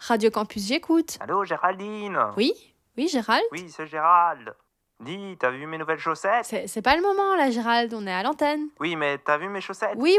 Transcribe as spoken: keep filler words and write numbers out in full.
Radio Campus, j'écoute. Allô, Géraldine? Oui? Oui, Gérald? Oui, c'est Gérald. Dis, t'as vu mes nouvelles chaussettes? C'est c'est pas le moment, là, Gérald, on est à l'antenne. Oui, mais t'as vu mes chaussettes? Oui,